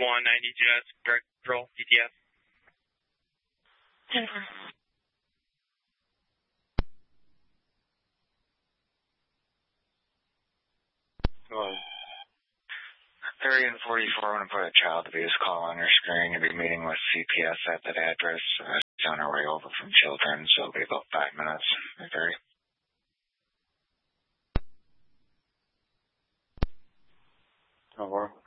JS, direct control, DTS. 10-4. Area 44, I'm going to put a child abuse call on your screen. You'll be meeting with CPS at that address. She's on her way over from Children, so it'll be about 5 minutes. Okay. Over.